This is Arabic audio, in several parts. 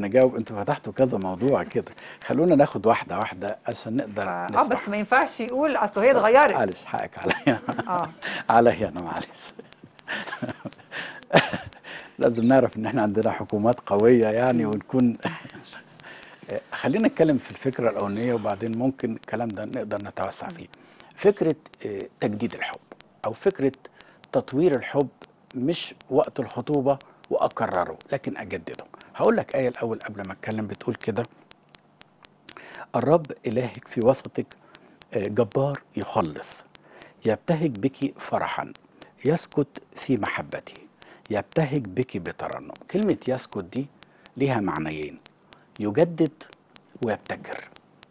نجاوب. انتوا فتحتوا كذا موضوع كده، خلونا ناخد واحده واحده عشان نقدر نسمع. بس ما ينفعش يقول اصل هي اتغيرت. معلش حقك عليا. اه عليا انا، معلش. لازم نعرف ان احنا عندنا حكومات قويه يعني ونكون. خلينا نتكلم في الفكره الاولانيه وبعدين ممكن الكلام ده نقدر نتوسع فيه. فكره تجديد الحب او فكره تطوير الحب، مش وقت الخطوبه واكرره لكن اجدده. هقول لك ايه الاول قبل ما اتكلم، بتقول كده: الرب الهك في وسطك جبار يخلص، يبتهج بك فرحا، يسكت في محبته، يبتهج بك بترنم. كلمة يسكت دي ليها معنيين: يجدد ويبتكر.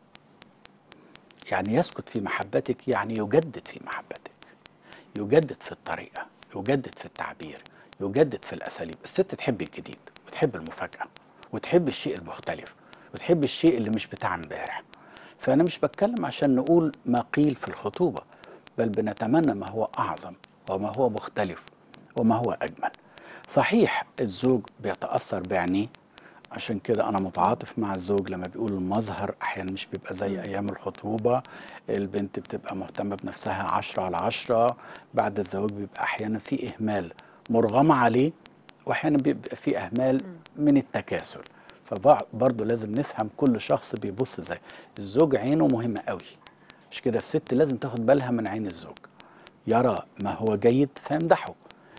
يعني يسكت في محبتك يعني يجدد في محبتك، يجدد في الطريقة، يجدد في التعبير، يجدد في الأساليب. الست تحب الجديد وتحب المفاجأة وتحب الشيء المختلف وتحب الشيء اللي مش بتاع امبارح. فأنا مش بتكلم عشان نقول ما قيل في الخطوبة، بل بنتمنى ما هو أعظم وما هو مختلف وما هو أجمل. صحيح الزوج بيتأثر بعينيه، عشان كده أنا متعاطف مع الزوج لما بيقول المظهر أحيانا مش بيبقى زي أيام الخطوبة. البنت بتبقى مهتمة بنفسها 10/10، بعد الزواج بيبقى أحيانا في إهمال مرغمة عليه، وأحيانا بيبقى في إهمال من التكاسل. فبرضه لازم نفهم كل شخص بيبص ازاي. الزوج عينه مهمة قوي، مش كده؟ الست لازم تاخد بالها من عين الزوج، يرى ما هو جيد فيمدحه،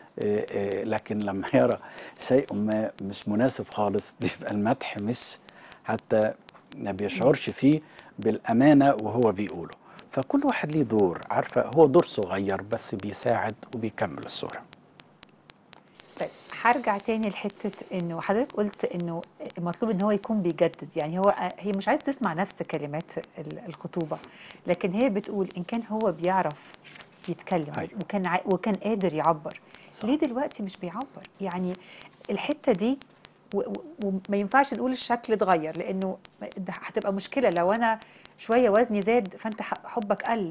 لكن لما يرى شيء ما مش مناسب خالص بيبقى المدح مش حتى ما بيشعرش فيه بالأمانة وهو بيقوله. فكل واحد ليه دور، عارفة، هو دور صغير بس بيساعد وبيكمل الصورة. طيب هرجع تاني لحته انه حضرتك قلت انه المطلوب ان هو يكون بيجدد. يعني هي مش عايز تسمع نفس كلمات الخطوبه، لكن هي بتقول ان كان هو بيعرف يتكلم أيوة. وكان قادر يعبر، صح. ليه دلوقتي مش بيعبر؟ يعني الحته دي وما ينفعش نقول الشكل اتغير، لانه ده هتبقى مشكله. لو انا شويه وزني زاد فانت حبك قل،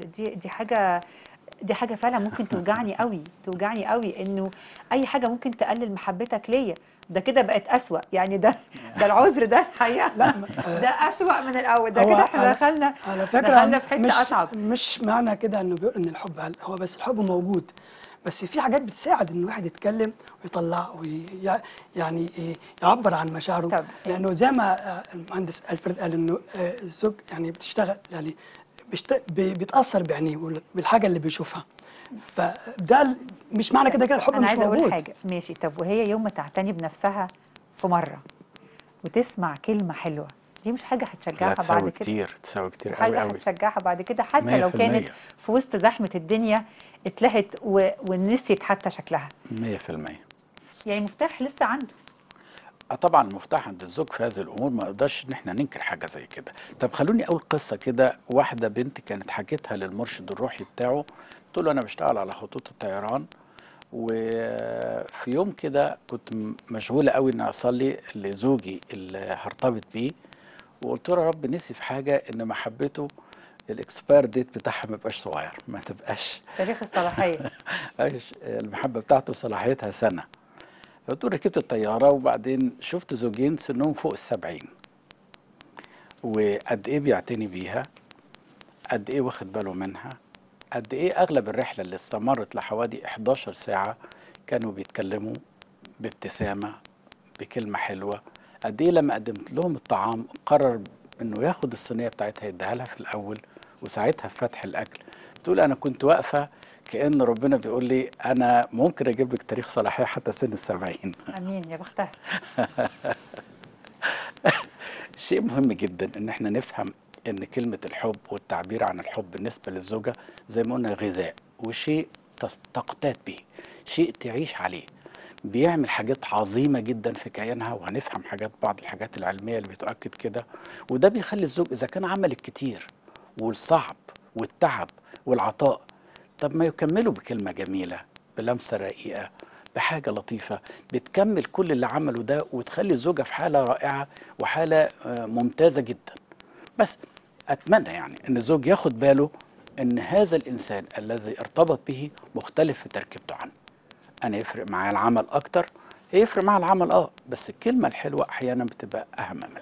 دي حاجه فعلا ممكن توجعني قوي، توجعني قوي، انه اي حاجه ممكن تقلل محبتك ليا. ده كده بقت اسوأ. يعني ده العذر ده الحقيقه لا ده اسوأ من الاول. ده هو كده احنا على فكرة دخلنا في حته اصعب. مش معنى كده انه بيقول ان الحب قل، هو بس الحب موجود، بس في حاجات بتساعد ان الواحد يتكلم ويطلع يعني يعبر عن مشاعره. طب لانه زي ما المهندس ألفريد قال انه الزوج يعني بتشتغل، يعني بيتاثر بعينيه بالحاجه اللي بيشوفها، فده مش معنى كده الحب انا مش عايزه اقول موجود. حاجه، ماشي. طب وهي يوم ما تعتني بنفسها في مره وتسمع كلمه حلوه، دي مش حاجه لا، هتشجعها بعد تساوي كده؟ كتير، تساوي كتير قوي حاجة قوي. هتشجعها بعد كده، حتى لو كانت 100%. في وسط زحمة الدنيا اتلهت ونسيت حتى شكلها. 100%. يعني مفتاح لسه عنده. طبعا المفتاح عند الزوج في هذه الامور، ما نقدرش ان احنا ننكر حاجه زي كده. طب خلوني اقول قصه كده. واحده بنت كانت حكيتها للمرشد الروحي بتاعه، تقول له انا بشتغل على خطوط الطيران، وفي يوم كده كنت مشغوله قوي ان اصلي لزوجي اللي هرتبط بيه، وقلت له يا رب نفسي في حاجه ان محبته الاكسبير ديت بتاعها ما يبقاش صغير، ما تبقاش تاريخ الصلاحية. المحبه بتاعته صلاحيتها سنه. فقلت له ركبت الطياره وبعدين شفت زوجين سنهم فوق ال70، وقد ايه بيعتني بيها، قد ايه واخد باله منها، قد ايه اغلب الرحله اللي استمرت لحوالي 11 ساعه كانوا بيتكلموا بابتسامه، بكلمه حلوه. قد ايه لما قدمت لهم الطعام قرر انه ياخد الصينيه بتاعتها يديها لها في الاول وساعتها في فتح الاكل. بتقول انا كنت واقفه كأن ربنا بيقول لي انا ممكن اجيب لك تاريخ صلاحيه حتى سن ال70. امين يا بختها. شيء مهم جدا ان احنا نفهم ان كلمة الحب والتعبير عن الحب بالنسبة للزوجة زي ما قلنا غذاء، وشيء تقتات به، شيء تعيش عليه، بيعمل حاجات عظيمة جدا في كيانها. وهنفهم بعض الحاجات العلمية اللي بتؤكد كده. وده بيخلي الزوج إذا كان عمل الكتير والصعب والتعب والعطاء، طب ما يكملوا بكلمة جميلة، بلمسة رقيقة، بحاجة لطيفة بتكمل كل اللي عمله ده وتخلي الزوجة في حالة رائعة وحالة ممتازة جدا. بس أتمنى يعني أن الزوج ياخد باله أن هذا الإنسان الذي ارتبط به مختلف في تركيبته عنه. أنا يفرق معايا العمل أكتر، هيفرق مع العمل بس الكلمه الحلوه احيانا بتبقى اهم من